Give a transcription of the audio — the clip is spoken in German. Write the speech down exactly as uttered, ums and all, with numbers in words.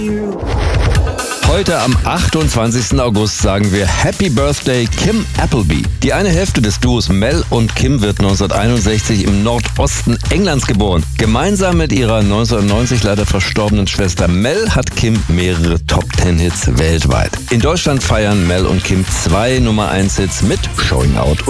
Heute am achtundzwanzigsten August sagen wir Happy Birthday Kim Appleby. Die eine Hälfte des Duos Mel und Kim wird neunzehnhunderteinundsechzig im Nordosten Englands geboren. Gemeinsam mit ihrer neunzehnhundertneunzig leider verstorbenen Schwester Mel hat Kim mehrere Top-Ten-Hits weltweit. In Deutschland feiern Mel und Kim zwei Nummer eins Hits mit Showing Out